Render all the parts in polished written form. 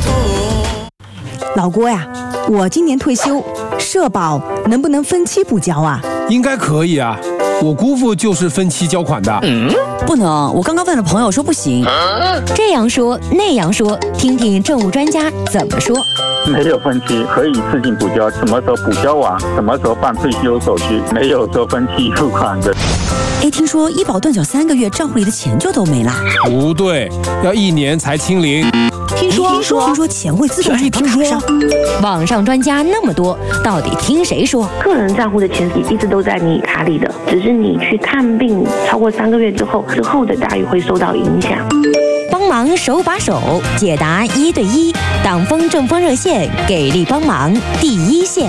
老郭呀，我今年退休，社保能不能分期补交啊？ 应该可以啊，我姑父就是分期交款的。 不能，我刚刚问了朋友说不行。 这样说那样说，听听政务专家怎么说。 没有分期，可以自行补交，什么时候补交完，什么时候办退休手续，没有说分期付款的。 听说医保断缴3个月，账户里的钱就都没了。 不对，要1年才清零。 听说钱会自动转到卡上。 网上专家那么多，到底听谁说？ 个人账户的钱一直都在你卡里的，只是你去看病超过3个月之后的待遇会受到影响。 帮忙手把手解答1对1，党风政风热线给力帮忙第一线。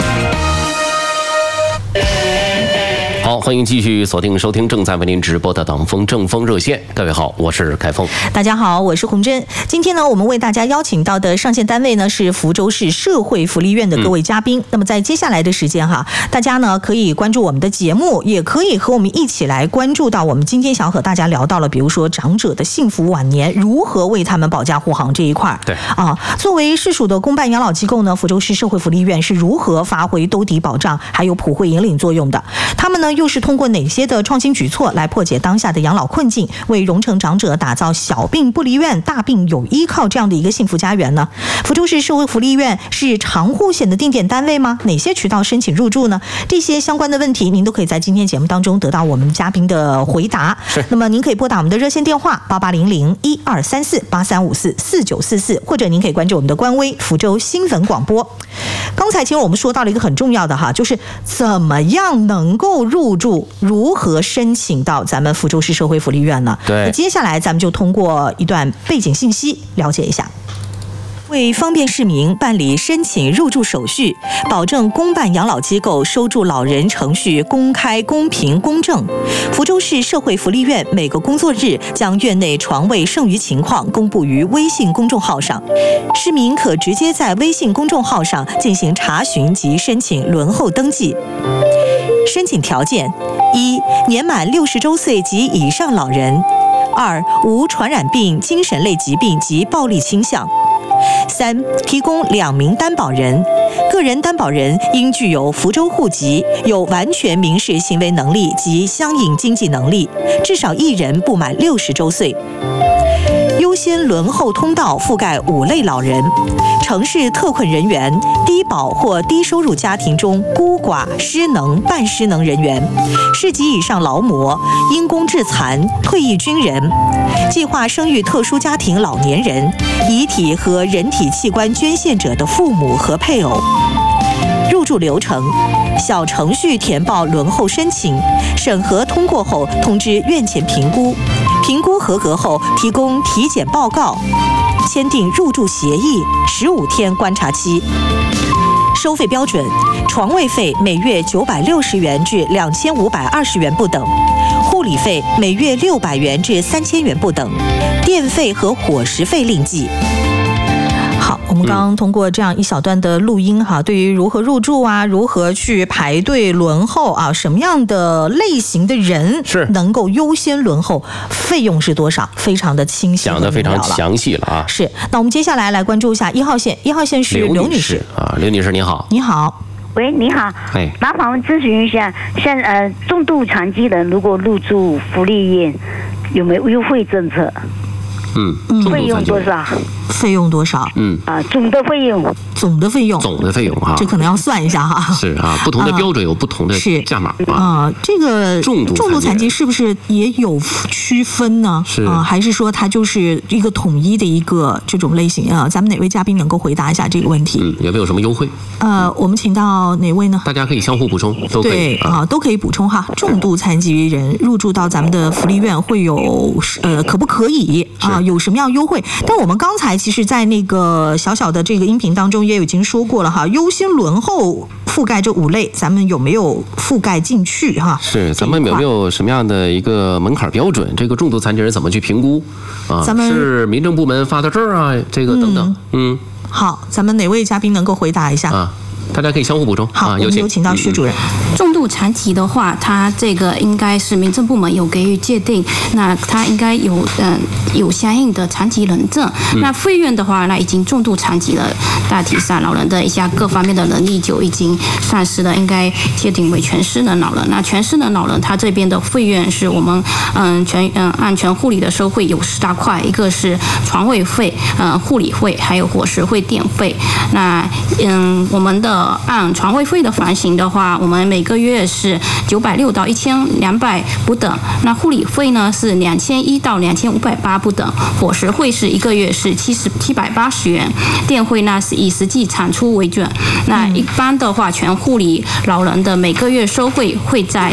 好，欢迎继续锁定收听正在为您直播的党风政风热线。各位好，我是凯峰。 大家好，我是洪珍。今天呢，我们为大家邀请到的上线单位呢是福州市社会福利院的各位嘉宾。那么在接下来的时间哈，大家呢可以关注我们的节目，也可以和我们一起来关注到我们今天想和大家聊到了，比如说长者的幸福晚年，如何为他们保驾护航这一块。 对啊，作为市属的公办养老机构呢，福州市社会福利院是如何发挥兜底保障还有普惠引领作用的？他们呢又是通过哪些的创新举措来破解当下的养老困境，为荣成长者打造小病不离院、大病有依靠这样的一个幸福家园呢？福州市社会福利院是长护险的定点单位吗？哪些渠道申请入住呢？这些相关的问题，您都可以在今天节目当中得到我们嘉宾的回答。那么您可以拨打我们的热线电话8800-1234-8354-4944，或者您可以关注我们的官微福州新闻广播。刚才其实我们说到了一个很重要的哈，就是怎么样能够入住，如何申请到咱们福州市社会福利院呢？ 对， 接下来咱们就通过一段背景信息了解一下。为方便市民办理申请入住手续，保证公办养老机构收住老人程序公开、公平、公正，福州市社会福利院每个工作日将院内床位剩余情况公布于微信公众号上，市民可直接在微信公众号上进行查询及申请轮候登记。申请条件：一、年满60周岁及以上老人；二、无传染病、精神类疾病及暴力倾向；三、提供2名担保人，个人担保人应具有福州户籍，有完全民事行为能力及相应经济能力，至少1人不满60周岁。优先轮候通道覆盖5类老人：城市特困人员、低保或低收入家庭中孤寡、失能、半失能人员、10级以上劳模、因公致残、退役军人、计划生育特殊家庭老年人、遗体和人体器官捐献者的父母和配偶。入住流程：小程序填报轮候申请，审核通过后通知院前评估，评估合格后提供体检报告，签订入住协议，15天观察期。收费标准：床位费每月960元至2520元不等，护理费每月600元至3000元不等，电费和伙食费另计。好，我们刚刚通过这样一小段的录音哈，对于如何入住啊，如何去排队轮候啊，什么样的类型的人是能够优先轮候，费用是多少，非常的清晰， 讲得非常详细了啊。 是，那我们接下来关注一下1号线，1号线是刘女士啊，刘女士你好。 你好。 喂，你好，麻烦我咨询一下，像重度残疾人如果入住福利院，有没有优惠政策？费用多少？ 费用多少？ 总的费用。 总的费用啊， 这可能要算一下哈。 是啊，不同的标准有不同的价码啊。 这个重度残疾是不是也有区分呢？是啊，还是说它就是一个统一的一个这种类型啊？咱们哪位嘉宾能够回答一下这个问题？ 有没有什么优惠？ 我们请到哪位呢？ 大家可以相互补充，都可以。 对啊，都可以补充哈。重度残疾人入住到咱们的福利院会有可不可以啊？有什么样优惠？但我们刚才其实，在那个小小的这个音频当中也已经说过了哈，优先轮候覆盖这5类，咱们有没有覆盖进去哈？ 是，咱们有没有什么样的一个门槛标准？这个重度残疾人怎么去评估啊？咱们是民政部门发的证啊，这个等等。好， 咱们哪位嘉宾能够回答一下？ 大家可以相互补充。 好，我们有请到薛主任。 重度残疾的话，它这个应该是民政部门有给予界定，那它应该有相应的残疾人证。那肺院的话，那已经重度残疾了，大体上老人的一下各方面的能力就已经丧失了，应该界定为全失能老人。那全失能老人，他这边的肺院是我们按全护理的收费有10大块，一个是床位费、护理费，还有伙食费、电费。那我们的按床位费的房型的话，我们每个月是960到1200不等。那护理费呢是2100到2580不等，伙食费是1个月是780元，电费呢是以实际产出为准。那一般的话，全护理老人的每个月收费会在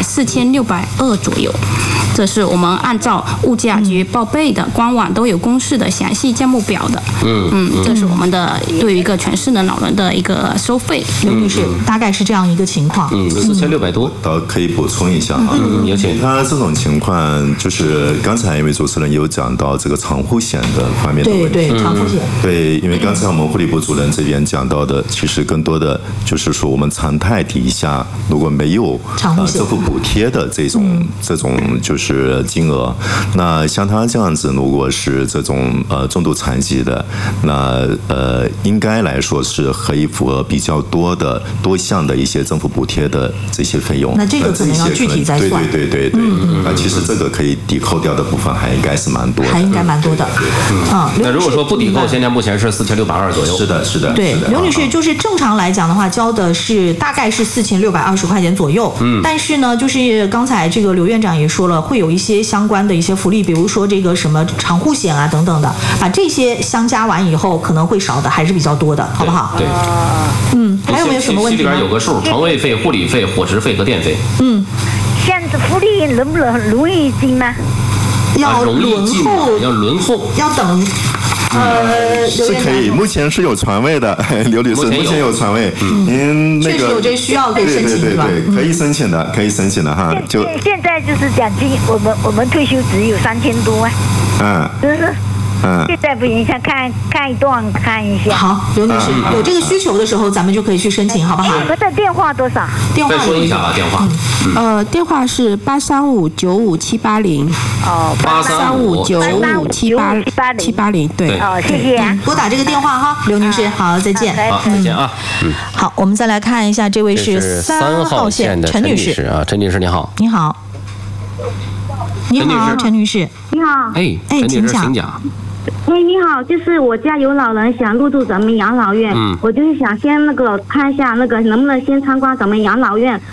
4620左右。这是我们按照物价局报备的，官网都有公示的详细价目表的。这是我们的对于一个全失能老人的一个收费。 刘女士，大概是这样一个情况。 4600多。 可以补充一下啊。 有请。 他这种情况就是刚才因为主持人有讲到这个长护险的方面的问题。 对，长护险。 对，因为刚才我们护理部主任这边讲到的，其实更多的就是说我们常态底下如果没有政府补贴的这种就是金额，那像他这样子，如果是这种重度残疾的，那应该来说是可以符合比较多项的一些政府补贴的这些费用。 那这个可能要具体再算。 对。那其实这个可以抵扣掉的部分还应该是蛮多的。 还应该蛮多的。 那如果说不抵扣，现在目前是4620左右。 是的。 对，刘女士，就是正常来讲的话，交的是大概是4620块钱左右。但是呢，就是刚才这个刘院长也说了，会有一些相关的一些福利，比如说这个什么长护险啊等等的，把这些相加完以后，可能会少的还是比较多的，好不好？ 对。 还有没有什么问题？ 里边有个数，床位费、护理费、伙食费和电费。 像福利能不能容易进吗？ 要轮候，要等。 是可以，目前是有床位的，刘女士，目前有床位。 确实有这需要可以申请，对吧？ 可以申请的哈。 现在就是奖金，我们退休只有3000多啊。就是。现在不影响，看一段看一下。 好，刘女士，有这个需求的时候，咱们就可以去申请，好不好？ 你们的电话多少？ 再说一下吧，电话。 电话是835-95780。835-95780，对。 谢谢。 拨打这个电话哈，刘女士，好，再见。 好，再见啊。 好，我们再来看一下，这位是3号线的陈女士啊，陈女士你好。 你好。你好，陈女士。 你好。 请讲。 你好，就是我家有老人想入住咱们养老院，我就是想先看一下能不能先参观咱们养老院，